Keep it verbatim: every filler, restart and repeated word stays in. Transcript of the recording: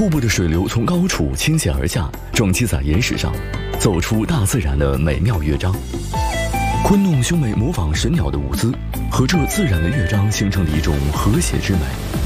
瀑布的水流从高处倾泻而下，撞击在岩石上，奏出大自然的美妙乐章。昆弄兄妹模仿神鸟的舞姿，和这自然的乐章形成了一种和谐之美。